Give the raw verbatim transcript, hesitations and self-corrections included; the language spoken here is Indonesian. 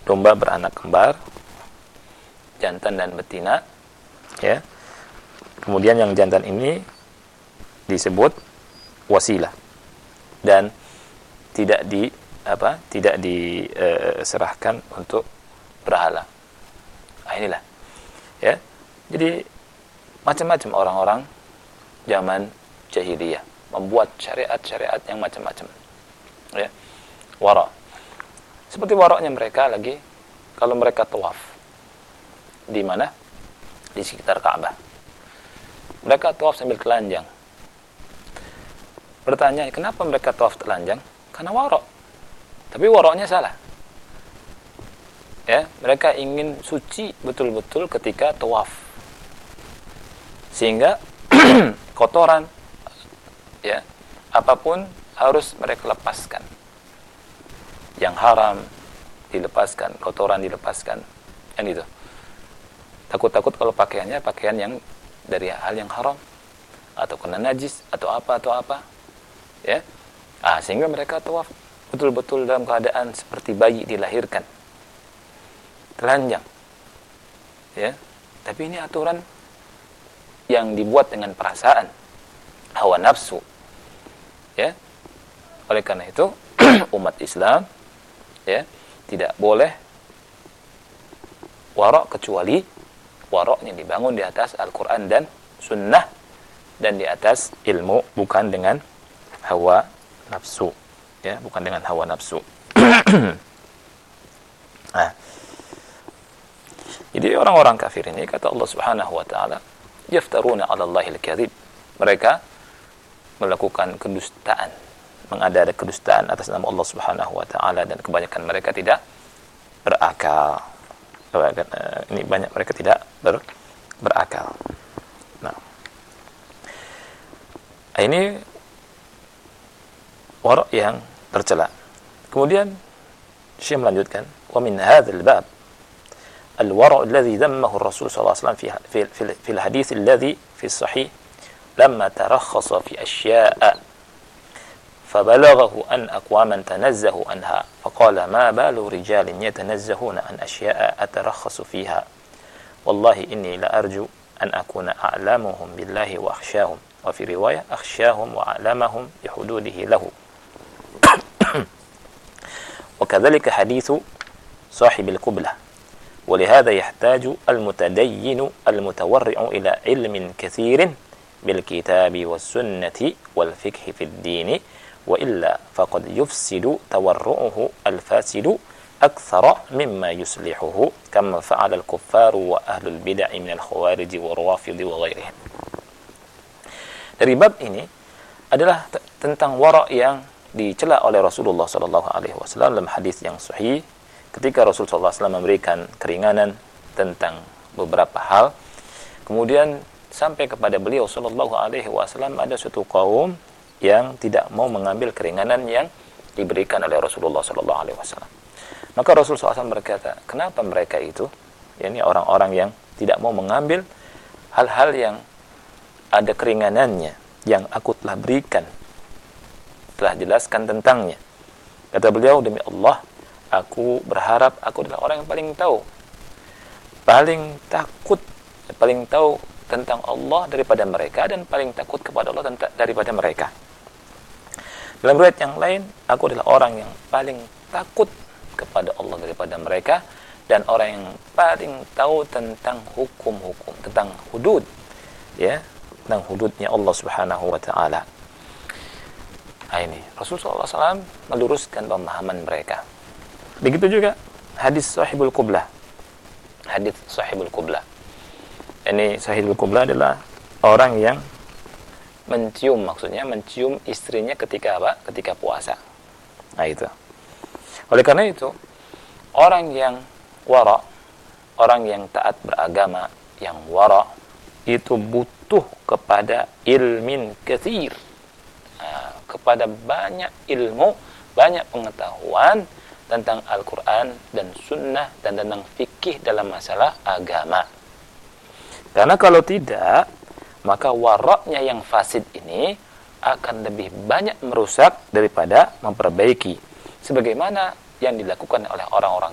domba beranak kembar, jantan dan betina, ya. Kemudian yang jantan ini disebut wasilah dan tidak di apa? Tidak diserahkan uh, untuk berhala. Nah, inilah, ya. Jadi macam-macam orang-orang zaman jahiliyah membuat syariat-syariat yang macam-macam, ya. Wara, seperti waraknya mereka lagi kalau mereka tawaf di mana, di sekitar Ka'bah, mereka tawaf sambil telanjang. Bertanya, kenapa mereka tawaf telanjang? Karena warak, tapi waraknya salah, ya. Mereka ingin suci betul-betul ketika tawaf, sehingga kotoran, ya, apapun harus mereka lepaskan. Yang haram dilepaskan, kotoran dilepaskan, kan itu. Takut-takut kalau pakaiannya pakaian yang dari hal yang haram, atau kena najis, atau apa atau apa, ya. Ah, sehingga mereka tawaf betul-betul dalam keadaan seperti bayi dilahirkan, telanjang, ya. Tapi ini aturan yang dibuat dengan perasaan, hawa nafsu, ya. Oleh karena itu umat Islam, ya, tidak boleh warak kecuali waraknya dibangun di atas Al-Quran dan Sunnah dan di atas ilmu, bukan dengan hawa nafsu, ya, bukan dengan hawa nafsu. Nah, jadi orang-orang kafir ini, kata Allah Subhanahu wa taala, yaftaruna 'ala Allahil kadhib. Mereka melakukan kedustaan, mengada-ada kedustaan atas nama Allah Subhanahu wa taala, dan kebanyakan mereka tidak berakal. Ini banyak mereka tidak ber, berakal. Nah, ini warak yang tercela. Kemudian Syekh melanjutkan, wa min hadzal bab al-wara' alladhi dhammahu ar-rasul sallallahu alaihi wasallam fi fi fi al-hadits alladhi fi as-sahih lamma tarakhasa fi asya'a فبلغه أن أقواما تنزهوا عنها فقال ما بال رجال يتنزهون عن أشياء أترخص فيها والله إني لأرجو أن أكون أعلمهم بالله وأخشاهم وفي رواية أخشاهم وأعلمهم بحدوده له وكذلك حديث صاحب القبلة ولهذا يحتاج المتدين المتورع إلى علم كثير بالكتاب والسنة والفقه في الدين وإلا فقد يفسد تورعه الفاسد أكثر مما يصلحه كما فعل الكفار وأهل البدع من الخوارج والروافض وغيرهم. Dari bab ini adalah t- tentang wara' yang dicela oleh Rasulullah sallallahu alaihi wasallam dalam hadis yang sahih, ketika Rasul sallallahu alaihi wasallam memberikan keringanan tentang beberapa hal, kemudian sampai kepada beliau sallallahu alaihi wasallam ada suatu kaum yang tidak mau mengambil keringanan yang diberikan oleh Rasulullah sallallahu alaihi wasallam. Maka Rasulullah sallallahu alaihi wasallam berkata, kenapa mereka itu, yakni orang-orang yang tidak mau mengambil hal-hal yang ada keringanannya, yang aku telah berikan, telah jelaskan tentangnya. Kata beliau, demi Allah, aku berharap aku adalah orang yang paling tahu, paling takut, paling tahu tentang Allah daripada mereka, dan paling takut kepada Allah daripada mereka. Dalam riwayat yang lain, aku adalah orang yang paling takut kepada Allah daripada mereka, dan orang yang paling tahu tentang hukum-hukum, tentang hudud, ya, tentang hududnya Allah Subhanahu wa taala. Nah, ini Rasulullah sallallahu alaihi wasallam meluruskan pemahaman mereka. Begitu juga hadis Sahibul Qublah. Hadis Sahibul Qublah. Ini Sahibul Qublah adalah orang yang mencium, maksudnya mencium istrinya ketika apa? Ketika puasa. Nah, itu. Oleh karena itu, orang yang wara, orang yang taat beragama, yang wara, itu butuh kepada ilmin katsir. Nah, kepada banyak ilmu, banyak pengetahuan tentang Al-Quran dan Sunnah dan tentang fikih dalam masalah agama. Karena kalau tidak, maka waraknya yang fasid ini akan lebih banyak merusak daripada memperbaiki. Sebagaimana yang dilakukan oleh orang-orang